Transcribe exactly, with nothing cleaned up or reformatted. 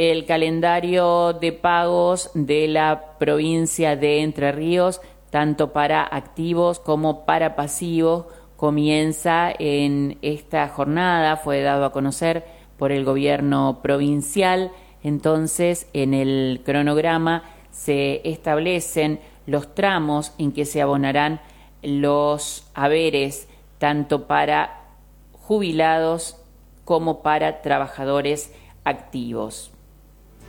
el calendario de pagos de la provincia de Entre Ríos, tanto para activos como para pasivos, comienza en esta jornada, fue dado a conocer por el gobierno provincial. Entonces, en el cronograma se establecen los tramos en que se abonarán los haberes, tanto para jubilados como para trabajadores activos.